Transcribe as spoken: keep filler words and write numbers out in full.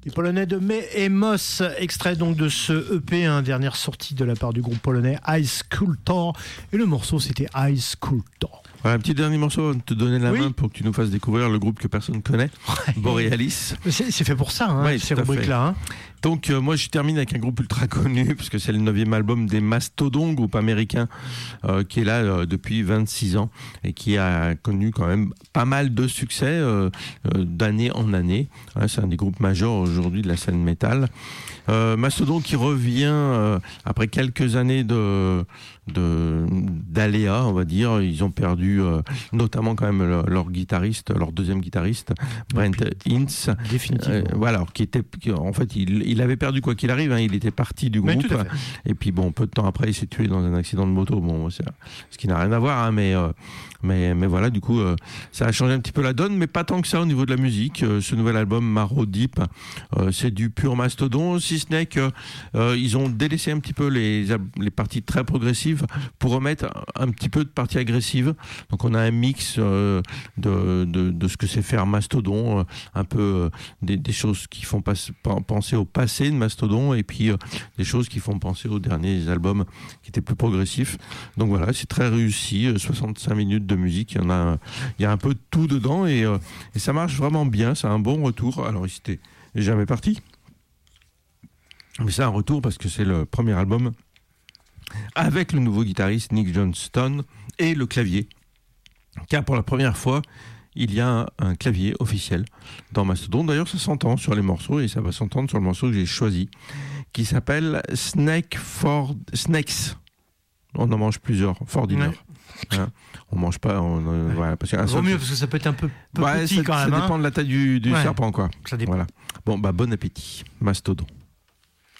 Les Polonais de May et Moss, extrait donc de ce E P, hein, dernière sortie de la part du groupe polonais Ice Culture. Et le morceau, c'était Ice Culture. Voilà, un petit dernier morceau, te donner la oui. main pour que tu nous fasses découvrir le groupe que personne ne connaît, ouais. Borealis. C'est, c'est fait pour ça, hein, ouais, ces rubriques-là. Hein. Donc euh, moi je termine avec un groupe ultra connu, parce que c'est le neuvième album des Mastodon, groupe américain euh, qui est là euh, depuis vingt-six ans et qui a connu quand même pas mal de succès euh, euh, d'année en année. Ouais, c'est un des groupes majeurs aujourd'hui de la scène métal. Euh, Mastodon qui revient euh, après quelques années de, de d'aléas, on va dire. Ils ont perdu euh, notamment quand même leur, leur guitariste, leur deuxième guitariste, Brent Hinds. Définitivement. Euh, voilà, qui était, qui, en fait, il, il avait perdu quoi qu'il arrive. Hein, il était parti du groupe. Oui, et puis bon, peu de temps après, il s'est tué dans un accident de moto. Bon, c'est, ce qui n'a rien à voir, hein, mais euh, mais mais voilà, du coup, euh, ça a changé un petit peu la donne, mais pas tant que ça au niveau de la musique. Euh, ce nouvel album Marrow Deep, euh, c'est du pur Mastodon. Si ce n'est que euh, ils ont délaissé un petit peu les les parties très progressives pour remettre un petit peu de parties agressives. Donc on a un mix euh, de, de de ce que c'est faire Mastodon, euh, un peu euh, des, des choses qui font pas, penser au passé de Mastodon et puis euh, des choses qui font penser aux derniers albums qui étaient plus progressifs. Donc voilà, c'est très réussi. Euh, soixante-cinq minutes de musique, il y en a, il y a un peu de tout dedans et, euh, et ça marche vraiment bien. C'est un bon retour. Alors il s'était jamais parti. Mais c'est un retour parce que c'est le premier album avec le nouveau guitariste Nick Johnston et le clavier. Car pour la première fois, il y a un, un clavier officiel dans Mastodon. D'ailleurs, ça s'entend sur les morceaux et ça va s'entendre sur le morceau que j'ai choisi, qui s'appelle Snake for Snakes. On en mange plusieurs, for dinner. Ouais. Hein, on mange pas, on, euh, ouais. Voilà, parce qu'un seul... Vaut mieux parce que ça peut être un peu, peu ouais, petit ça, quand même. Ça hein. dépend de la taille du, du ouais. serpent, quoi. Ça dépend. Voilà. Bon, bah bon appétit, Mastodon.